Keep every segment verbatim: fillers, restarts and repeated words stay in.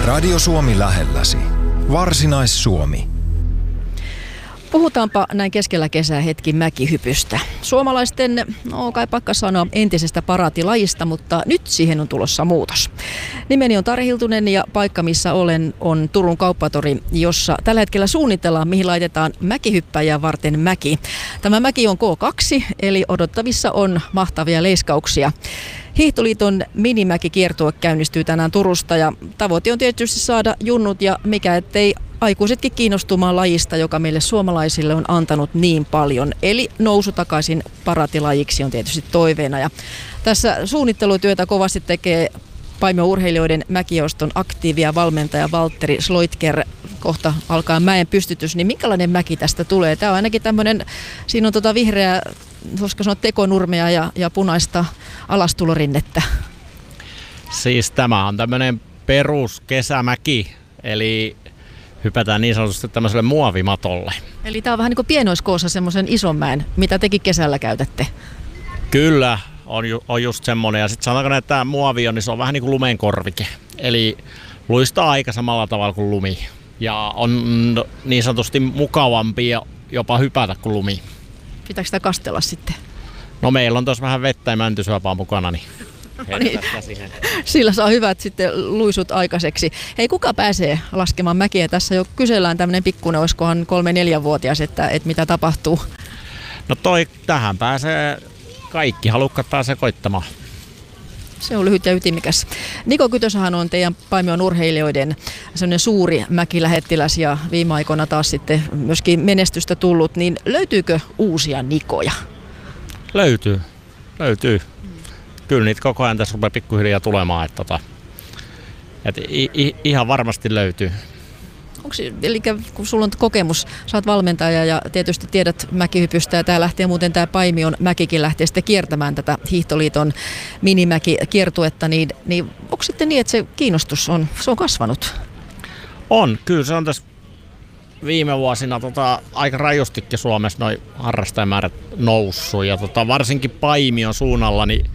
Radio Suomi lähelläsi. Varsinais-Suomi. Puhutaanpa näin keskellä kesää hetki mäkihypystä. Suomalaisten, no kai pakka sanoa, entisestä paraatilajista, mutta nyt siihen on tulossa muutos. Nimeni on Tarja Hiltunen ja paikka, missä olen, on Turun kauppatori, jossa tällä hetkellä suunnitellaan, mihin laitetaan mäkihyppäjää varten mäki. Tämä mäki on K kaksi, eli odottavissa on mahtavia leiskauksia. Hiihtoliiton minimäkikiertue käynnistyy tänään Turusta ja tavoite on tietysti saada junnut ja mikä ettei aikuisetkin kiinnostumaan lajista, joka meille suomalaisille on antanut niin paljon. Eli nousu takaisin paraatilajiksi on tietysti toiveena. Ja tässä suunnittelutyötä kovasti tekee Paimion urheilijoiden mäkioston aktiivia valmentaja Valtteri Sloitker. Kohta alkaa mäen pystytys, niin minkälainen mäki tästä tulee? Tämä on ainakin tämmöinen, siinä on tota vihreää, koska sanoa tekonurmea ja, ja punaista alastulorinnettä. Siis tämä on tämmöinen peruskesämäki, eli hypätään niin sanotusti tämmöiselle muovimatolle. Eli tämä on vähän niin kuin pienoiskoossa semmoisen ison mäen, mitä tekin kesällä käytätte. Kyllä, on, ju, on just semmoinen. Ja sitten sanotaanko, että tämä muovi on, niin se on vähän niin kuin lumen korvike. Eli luistaa aika samalla tavalla kuin lumi. Ja on niin sanotusti mukavampi ja jopa hypätä kuin lumi. Pitääkö sitä kastella sitten? No meillä on tuossa vähän vettä ja mäntysyöpää mukana, niin niin, sillä saa hyvät sitten luisut aikaiseksi. Hei, kuka pääsee laskemaan mäkiä? Tässä jo kysellään tämmöinen pikkuinen, olisikohan kolme-neljävuotias, että, että mitä tapahtuu? No toi, tähän pääsee kaikki halukkaat pääsee koittamaan. Se on lyhyt ja ytimikäs. Niko Kytöshän on teidän Paimion urheilijoiden semmoinen suuri mäkilähettiläs ja viime aikoina taas sitten myöskin menestystä tullut, niin löytyykö uusia Nikoja? Löytyy, löytyy. Kyllä niitä koko ajan tässä rupeaa pikkuhiljaa tulemaan, että, tota, että i, i, ihan varmasti löytyy. Onko, eli kun sulla on kokemus, sä oot valmentaja ja tietysti tiedät mäkihypystä ja tää lähtee muuten tää Paimion mäkikin lähtee sitten kiertämään tätä Hiihtoliiton minimäkikiertuetta, niin, niin onko sitten niin, että se kiinnostus on, se on kasvanut? On, kyllä se on tässä viime vuosina tota, aika rajustikin Suomessa noi harrastajamäärät noussut ja tota, varsinkin Paimion suunnalla niin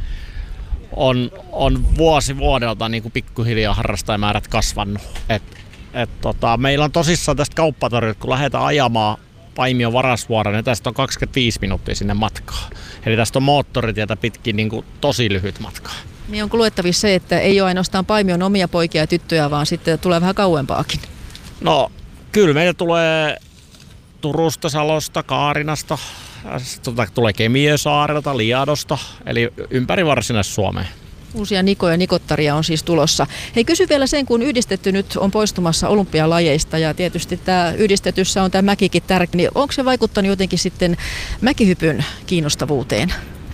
on, on vuosi vuodelta niin kuin pikkuhiljaa harrastajamäärät kasvanut. Et, et, tota, meillä on tosissaan tästä kauppatorilta, kun lähdetään ajamaan Paimion Varasvuoreen, niin tästä on kaksikymmentäviisi minuuttia sinne matkaa. Eli tästä on moottoritietä pitkin niin kuin tosi lyhyt matka. Niin onko luettavissa se, että ei ole ainoastaan Paimion omia poikia ja tyttöjä, vaan sitten tulee vähän kauempaakin? No kyllä meillä tulee Turusta, Salosta, Kaarinasta, tuota, tulee Kemiösaarelta, Liadosta, eli ympäri Varsinais-Suomea. Uusia Nikoja ja Nikottaria on siis tulossa. Hei, kysy vielä sen, kun yhdistetty nyt on poistumassa olympialajeista ja tietysti tämä yhdistetyssä on tämä mäkikin tärkeä, niin onko se vaikuttanut jotenkin sitten mäkihypyn kiinnostavuuteen?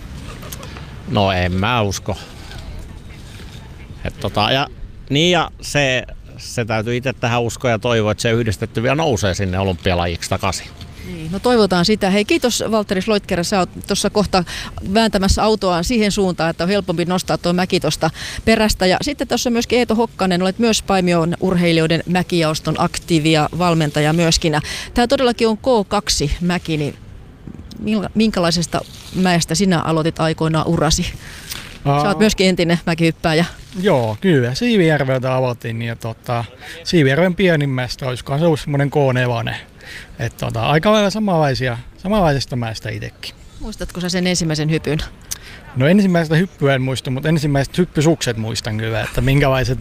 No en mä usko. Et tota, ja, niin ja se... Se täytyy itse tähän uskoa ja toivoa, että se yhdistetty vielä nousee sinne olympialajiksi takaisin. Niin, no toivotaan sitä. Hei, kiitos Valtteri Sloitker, sä oot tuossa kohta vääntämässä autoaan siihen suuntaan, että on helpompi nostaa tuo mäki tuosta perästä. Ja sitten tuossa myöskin Eeto Hokkanen, olet myös Paimion urheilijoiden mäkijaoston aktiivia valmentaja myöskin. Tämä todellakin on K kaksi mäki, niin minkälaisesta mäestä sinä aloitit aikoinaan urasi? Sä oot myöskin entinen mäkihyppääjä. Joo, kyllä. Siivijärveltä aloitin ja tota, Siivijärven pienimmästä olisikohan se ollut semmoinen K neljä. Et tota, aika lailla samanlaisia, samanlaisesta mäestä itsekin. Muistatko sä sen ensimmäisen hypyn? No ensimmäistä hyppyä en muista, mutta ensimmäiset hyppysukset muistan kyllä, että minkälaiset